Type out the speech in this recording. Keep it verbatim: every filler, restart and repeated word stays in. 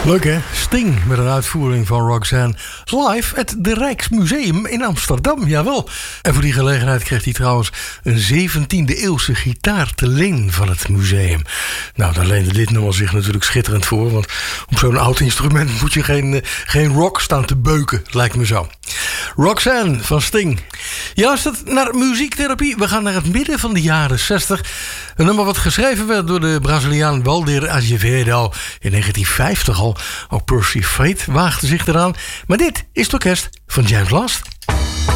Leuk hè? Sting met een uitvoering van Roxanne. Live at de Rijksmuseum in Amsterdam, jawel. En voor die gelegenheid kreeg hij trouwens een zeventiende eeuwse gitaar te leen van het museum. Nou, daar leende dit nummer zich natuurlijk schitterend voor. Want op zo'n oud instrument moet je geen, geen rock staan te beuken, lijkt me zo. Roxanne van Sting. Je luistert naar muziektherapie. We gaan naar het midden van de jaren zestig. Een nummer wat geschreven werd door de Braziliaan Waldir Azevedo in negentien vijftig al. Ook Percy Faith waagde zich eraan. Maar dit is het orkest van James Last.